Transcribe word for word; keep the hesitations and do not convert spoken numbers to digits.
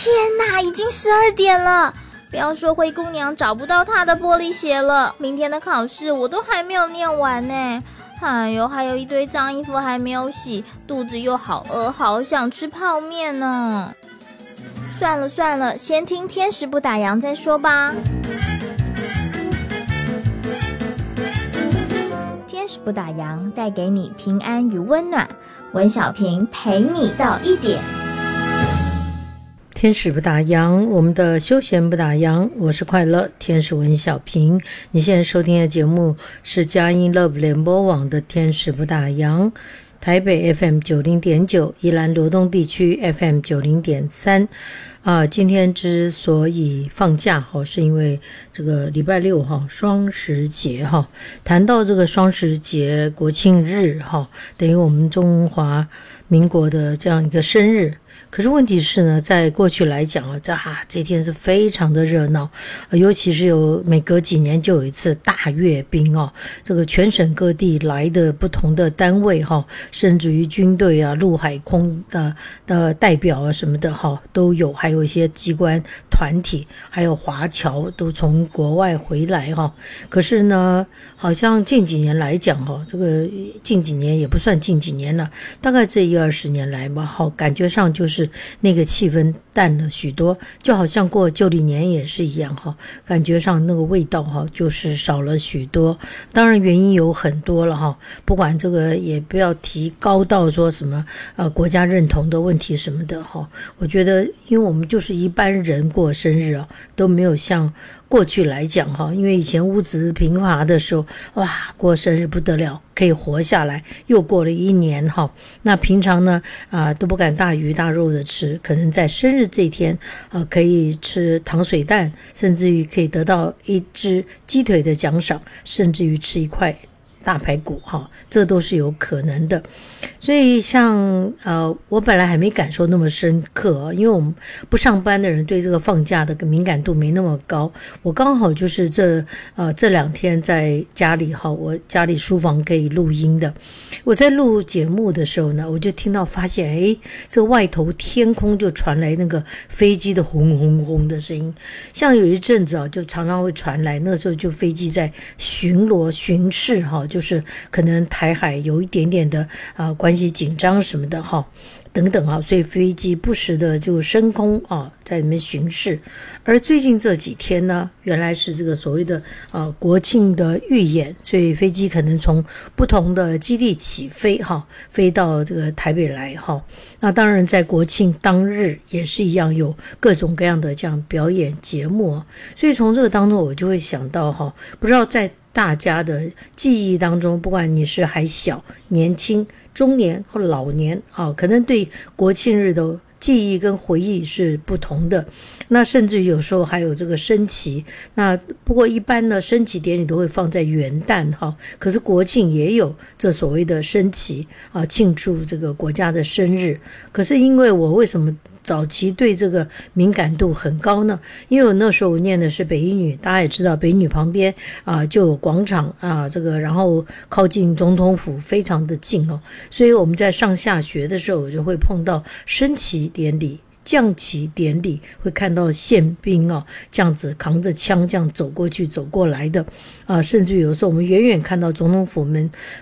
天哪，已经十二点了，不要说灰姑娘找不到她的玻璃鞋了，明天的考试我都还没有念完呢。哎呦，还有一堆脏衣服还没有洗，肚子又好饿，好想吃泡面呢。算了算了，先听天使不打烊再说吧。天使不打烊，带给你平安与温暖。文小平陪你到一点。 天使不打烊，我们的休闲不打烊，我是快乐天使文小平。你现在收听的节目是佳音 Love 联播网的天使不打烊，台北 F M 九十点九， 宜兰罗东地区 F M 九十点三。啊，今天之所以放假哈，是因为这个礼拜六哈，双十节哈。谈到这个双十节国庆日哈，等于我们中华民国的这样一个生日。可是问题是呢，在过去来讲啊，这啊这天是非常的热闹，呃、尤其是有每隔几年就有一次大阅兵哦，这个全省各地来的不同的单位哈、哦，甚至于军队啊、陆海空的的代表啊什么的哈、哦、都有，还有一些机关团体，还有华侨都从国外回来哈、哦。可是呢，好像近几年来讲哈、哦，这个近几年也不算近几年了，大概这一二十年来吧，好，感觉上就是那个气氛淡了许多，就好像过旧历年也是一样哈，感觉上那个味道哈就是少了许多。当然原因有很多了哈，不管这个也不要提高到说什么呃国家认同的问题什么的哈。我觉得因为我们就是一般人过生日啊，都没有像过去来讲哈，因为以前物质贫乏的时候，哇，过生日不得了，可以活下来，又过了一年哈。那平常呢啊、呃、都不敢大鱼大肉的吃，可能在生日这一天啊、呃、可以吃糖水蛋，甚至于可以得到一只鸡腿的奖赏，甚至于吃一块大排骨哈，这都是有可能的。所以像呃，我本来还没感受那么深刻，因为我们不上班的人对这个放假的敏感度没那么高。我刚好就是这呃这两天在家里哈，我家里书房可以录音的。我在录节目的时候呢，我就听到发现，诶，这外头天空就传来那个飞机的轰轰轰的声音。像有一阵子啊，就常常会传来，那时候就飞机在巡逻巡视哈，就是可能台海有一点点的啊、呃、关系紧张什么的哈，等等啊，所以飞机不时的就升空啊，在里面巡视。而最近这几天呢，原来是这个所谓的呃国庆的预演，所以飞机可能从不同的基地起飞哈，飞到这个台北来哈。那当然在国庆当日也是一样，有各种各样的这样表演节目，所以从这个当中我就会想到哈，不知道在大家的记忆当中，不管你是还小、年轻、中年或老年啊，可能对国庆日的记忆跟回忆是不同的。那甚至有时候还有这个升旗，那不过一般呢，升旗典礼都会放在元旦哈，可是国庆也有这所谓的升旗啊，庆祝这个国家的生日。可是因为我为什么早期对这个敏感度很高呢？因为我那时候我念的是北一女，大家也知道北一女旁边啊、呃、就有广场啊，这个然后靠近总统府非常的近哦，所以我们在上下学的时候，我就会碰到升旗典礼、降旗典礼，会看到宪兵啊这样子扛着枪这样走过去走过来的啊，甚至有时候我们远远看到总统府门